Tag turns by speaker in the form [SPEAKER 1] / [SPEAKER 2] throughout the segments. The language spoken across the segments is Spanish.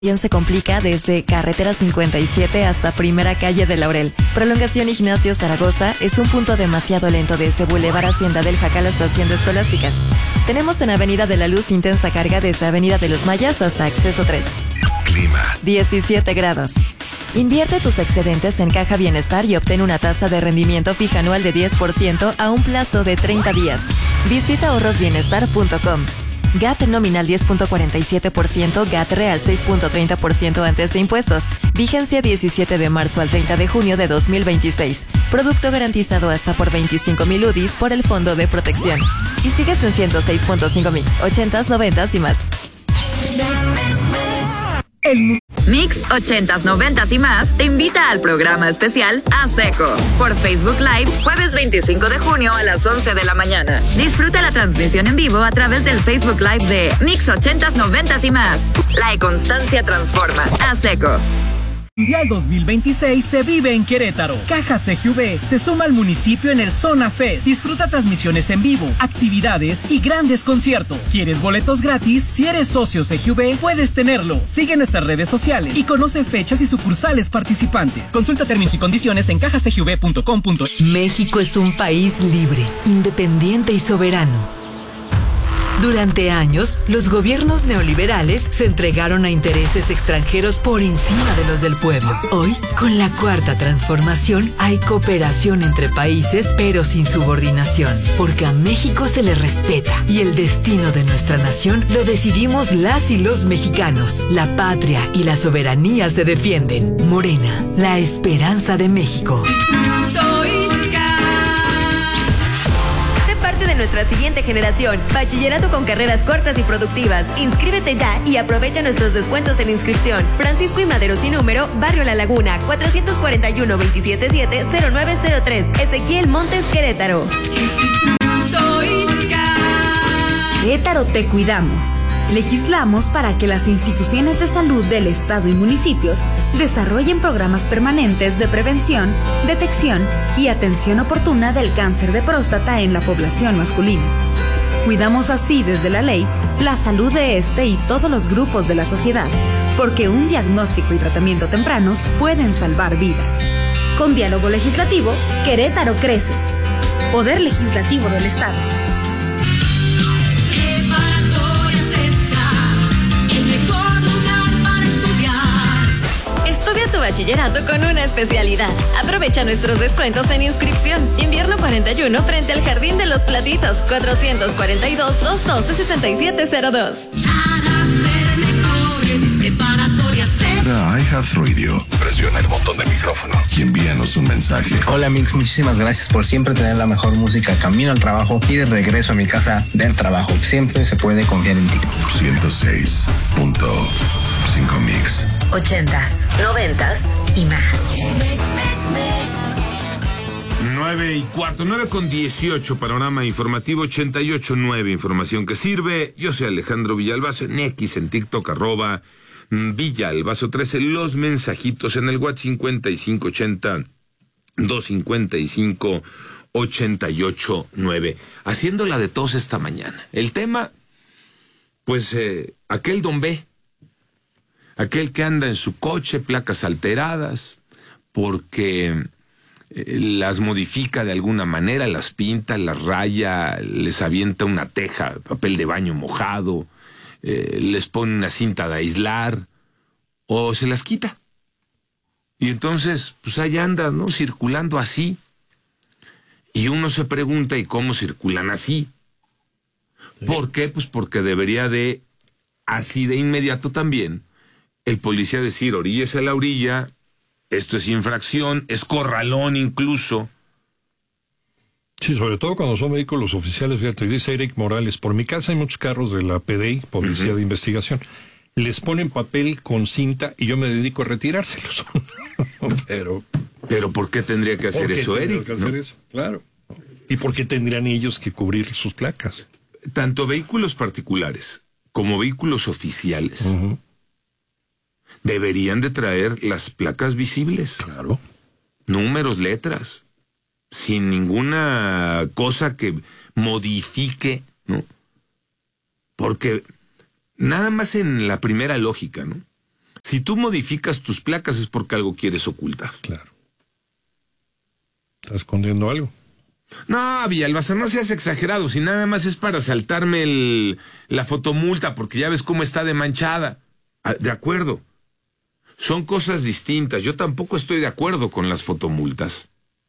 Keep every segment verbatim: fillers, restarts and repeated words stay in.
[SPEAKER 1] Se complica desde Carretera cincuenta y siete hasta Primera Calle de Laurel. Prolongación Ignacio Zaragoza es un punto demasiado lento desde Boulevard Hacienda del Jacal hasta Hacienda Escolásticas. Tenemos en Avenida de la Luz intensa carga desde Avenida de los Mayas hasta Acceso tres.
[SPEAKER 2] Clima.
[SPEAKER 1] diecisiete grados. Invierte tus excedentes en Caja Bienestar y obtén una tasa de rendimiento fija anual de diez por ciento a un plazo de treinta días. Visita ahorros bienestar punto com. G A T nominal diez punto cuarenta y siete por ciento, G A T real seis punto treinta por ciento antes de impuestos. Vigencia diecisiete de marzo al treinta de junio de dos mil veintiséis. Producto garantizado hasta por veinticinco mil U D Is por el Fondo de Protección. Y sigues en ciento seis punto cinco Mix, ochentas, noventas y más.
[SPEAKER 3] El Mix ochentas, noventas y más te invita al programa especial A Seco por Facebook Live, jueves veinticinco de junio a las once de la mañana. Disfruta la transmisión en vivo a través del Facebook Live de Mix ochentas, noventas y más. La constancia transforma. A Seco.
[SPEAKER 4] Mundial dos mil veintiséis se vive en Querétaro. Caja C G V se suma al municipio en el Zona Fest. Disfruta transmisiones en vivo, actividades y grandes conciertos. ¿Quieres boletos gratis? Si eres socio C G V, puedes tenerlo. Sigue nuestras redes sociales y conoce fechas y sucursales participantes. Consulta términos y condiciones en caja c g v punto com punto e s.
[SPEAKER 5] México es un país libre, independiente y soberano. Durante años, los gobiernos neoliberales se entregaron a intereses extranjeros por encima de los del pueblo. Hoy, con la Cuarta Transformación, hay cooperación entre países, pero sin subordinación, porque a México se le respeta y el destino de nuestra nación lo decidimos las y los mexicanos. La patria y la soberanía se defienden. Morena, la esperanza de México.
[SPEAKER 6] De nuestra siguiente generación, bachillerato con carreras cortas y productivas. Inscríbete ya y aprovecha nuestros descuentos en inscripción. Francisco y Madero sin número, Barrio La Laguna, cuatrocientos cuarenta y uno, veintisiete siete, cero nueve cero tres, Ezequiel Montes, Querétaro.
[SPEAKER 7] Querétaro te cuidamos. Legislamos para que las instituciones de salud del Estado y municipios desarrollen programas permanentes de prevención, detección y atención oportuna del cáncer de próstata en la población masculina. Cuidamos así desde la ley la salud de este y todos los grupos de la sociedad, porque un diagnóstico y tratamiento tempranos pueden salvar vidas. Con diálogo legislativo, Querétaro crece. Poder Legislativo del Estado.
[SPEAKER 6] Estudia tu bachillerato con una especialidad. Aprovecha nuestros descuentos en inscripción. Invierno cuarenta y uno frente al Jardín de los Platitos, cuatrocientos cuarenta y dos, doscientos doce, sesenta y siete cero dos.
[SPEAKER 2] iHeart Radio. Presiona el botón de micrófono y envíanos un mensaje.
[SPEAKER 8] Hola Mix, muchísimas gracias por siempre tener la mejor música camino al trabajo y de regreso a mi casa del trabajo. Siempre se puede confiar en ti.
[SPEAKER 2] ciento seis punto cinco Mix.
[SPEAKER 9] Ochentas, noventas y más.
[SPEAKER 10] Nueve y cuarto, nueve con dieciocho, panorama informativo ochenta y ocho nueve, información que sirve. Yo soy Alejandro Villalbazo, en X, en TikTok, arroba Villalbazo trece, los mensajitos en el WhatsApp cincuenta y cinco ochenta, doscientos cincuenta y cinco, ochenta y ocho nueve. Haciéndola de tos esta mañana. El tema, pues, eh, aquel don B, aquel que anda en su coche, placas alteradas, porque eh, las modifica de alguna manera, las pinta, las raya, les avienta una teja, papel de baño mojado, eh, les pone una cinta de aislar, o se las quita. Y entonces, pues ahí anda, ¿no? Circulando así. Y uno se pregunta, ¿y cómo circulan así? Sí. ¿Por qué? Pues porque debería de, así de inmediato también, el policía decir, oríllese a la orilla, esto es infracción, es corralón incluso.
[SPEAKER 11] Sí, sobre todo cuando son vehículos oficiales. Fíjate, dice Eric Morales, por mi casa hay muchos carros de la P D I, Policía uh-huh. de Investigación. Les ponen papel con cinta y yo me dedico a retirárselos. Pero...
[SPEAKER 10] Pero ¿por qué tendría que hacer eso, Eric?
[SPEAKER 11] Que hacer
[SPEAKER 10] ¿no?
[SPEAKER 11] eso? Claro. ¿Y por qué tendrían ellos que cubrir sus placas?
[SPEAKER 10] Tanto vehículos particulares como vehículos oficiales uh-huh. deberían de traer las placas visibles.
[SPEAKER 11] Claro.
[SPEAKER 10] Números, letras, sin ninguna cosa que modifique, ¿no? Porque nada más en la primera lógica, ¿no? Si tú modificas tus placas es porque algo quieres ocultar.
[SPEAKER 11] Claro. ¿Estás escondiendo algo?
[SPEAKER 10] No, Villalbazo, no seas exagerado. Si nada más es para saltarme el, la fotomulta, porque ya ves cómo está de manchada. De acuerdo. Son cosas distintas. Yo tampoco estoy de acuerdo con las fotomultas.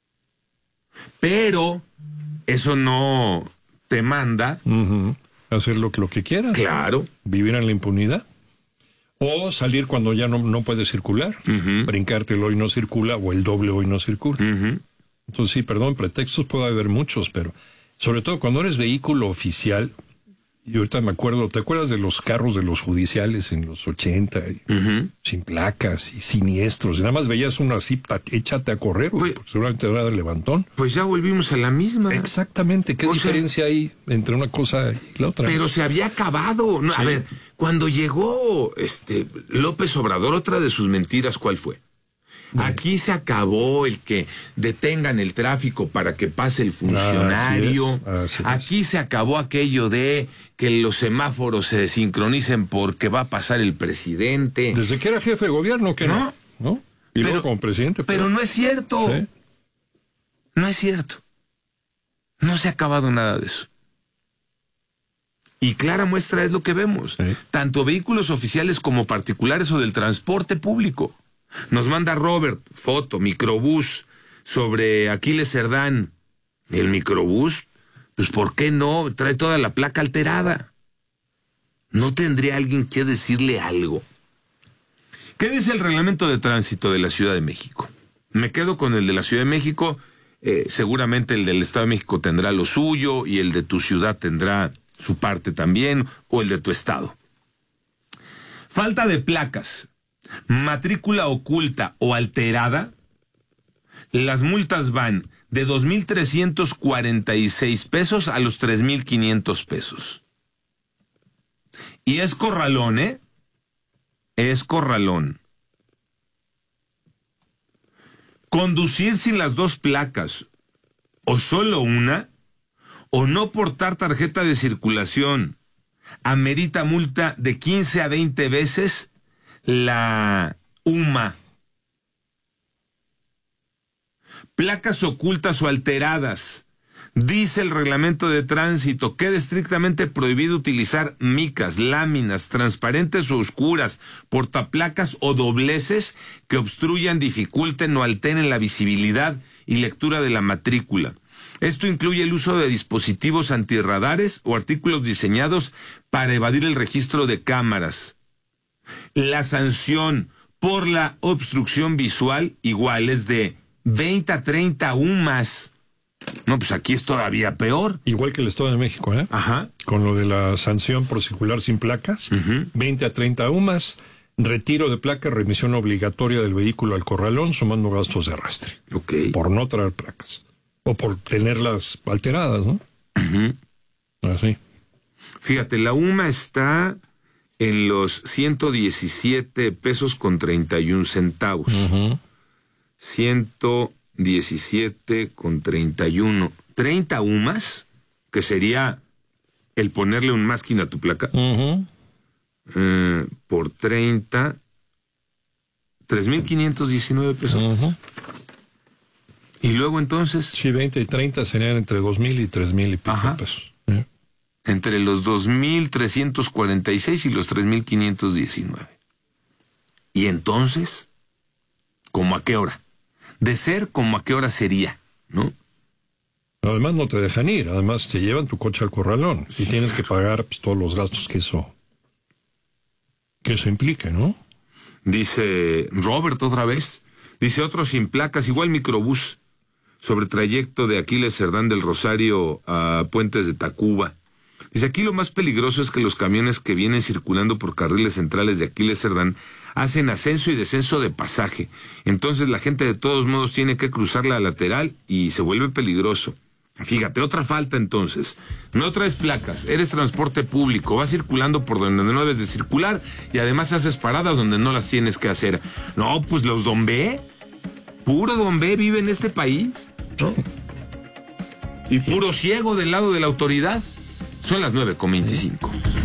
[SPEAKER 10] Pero eso no te manda
[SPEAKER 11] uh-huh. hacer lo, lo que quieras.
[SPEAKER 10] Claro.
[SPEAKER 11] Vivir en la impunidad. O salir cuando ya no, no puedes circular. Uh-huh. Brincarte el hoy no circula o el doble hoy no circula. Uh-huh. Entonces sí, perdón, pretextos puede haber muchos, pero sobre todo cuando eres vehículo oficial. Y ahorita me acuerdo, ¿te acuerdas de los carros de los judiciales en los ochenta? Uh-huh. Sin placas y siniestros. Y nada más veías una así, échate a correr, pues, seguramente era de levantón.
[SPEAKER 10] Pues ya volvimos a la misma.
[SPEAKER 11] Exactamente. ¿Qué o diferencia sea, hay entre una cosa y la otra?
[SPEAKER 10] Pero se había acabado. No, sí. A ver, cuando llegó este López Obrador, otra de sus mentiras, ¿cuál fue? Bien. Aquí se acabó el que detengan el tráfico para que pase el funcionario. Así es, así Aquí es. Se acabó aquello de que los semáforos se sincronicen porque va a pasar el presidente.
[SPEAKER 11] Desde que era jefe de gobierno, que no, no. ¿no? Y pero, luego como presidente.
[SPEAKER 10] Pero, pero no es cierto. ¿Sí? No es cierto. No se ha acabado nada de eso. Y clara muestra es lo que vemos. ¿Sí? Tanto vehículos oficiales como particulares o del transporte público. Nos manda Robert, foto, microbús, sobre Aquiles Cerdán. El microbús, pues ¿por qué no? Trae toda la placa alterada. ¿No tendría alguien que decirle algo? ¿Qué dice el reglamento de tránsito de la Ciudad de México? Me quedo con el de la Ciudad de México, eh, seguramente el del Estado de México tendrá lo suyo y el de tu ciudad tendrá su parte también, o el de tu estado. Falta de placas. Matrícula oculta o alterada, las multas van de dos mil trescientos cuarenta y seis pesos a los tres mil quinientos pesos. Y es corralón, ¿eh? Es corralón. Conducir sin las dos placas, o solo una, o no portar tarjeta de circulación, amerita multa de quince a veinte veces la U M A. Placas ocultas o alteradas. Dice el reglamento de tránsito, queda estrictamente prohibido utilizar micas, láminas, transparentes o oscuras, portaplacas o dobleces que obstruyan, dificulten o alteren la visibilidad y lectura de la matrícula. Esto incluye el uso de dispositivos antirradares o artículos diseñados para evadir el registro de cámaras. La sanción por la obstrucción visual igual es de veinte a treinta U M As. No, pues aquí es todavía peor.
[SPEAKER 11] Igual que el Estado de México, ¿eh?
[SPEAKER 10] Ajá.
[SPEAKER 11] Con lo de la sanción por circular sin placas, uh-huh. veinte a treinta U M As, retiro de placa, remisión obligatoria del vehículo al corralón, sumando gastos de arrastre.
[SPEAKER 10] Ok.
[SPEAKER 11] Por no traer placas. O por tenerlas alteradas, ¿no?
[SPEAKER 10] Uh-huh.
[SPEAKER 11] Así.
[SPEAKER 10] Fíjate, la U M A está en los ciento diecisiete pesos con treinta y un centavos. Uh-huh. ciento diecisiete con treinta y uno. treinta U M As, que sería el ponerle un masking a tu placa.
[SPEAKER 11] Uh-huh.
[SPEAKER 10] Eh, por treinta, tres mil quinientos diecinueve pesos.
[SPEAKER 11] Uh-huh.
[SPEAKER 10] Y luego entonces...
[SPEAKER 11] Sí, veinte y treinta serían entre dos mil y tres mil y pico Ajá. pesos. ¿Eh?
[SPEAKER 10] Entre los dos mil trescientos cuarenta y seis y los tres mil quinientos diecinueve. Y entonces, ¿cómo a qué hora? De ser, ¿cómo a qué hora sería? ¿No?
[SPEAKER 11] Además no te dejan ir, además te llevan tu coche al corralón. Sí, y tienes claro. que pagar pues, todos los gastos que eso, que eso implique, ¿no?
[SPEAKER 10] Dice Robert otra vez. Dice otro sin placas, igual microbús, sobre trayecto de Aquiles Cerdán del Rosario a Puentes de Tacuba. Dice, aquí lo más peligroso es que los camiones que vienen circulando por carriles centrales de Aquiles Cerdán hacen ascenso y descenso de pasaje. Entonces la gente de todos modos tiene que cruzar la lateral y se vuelve peligroso. Fíjate, otra falta entonces. No traes placas, eres transporte público, vas circulando por donde no debes de circular y además haces paradas donde no las tienes que hacer. No, pues los Don B, puro Don B vive en este país, ¿no? Y puro ciego del lado de la autoridad. Son las nueve con veinticinco.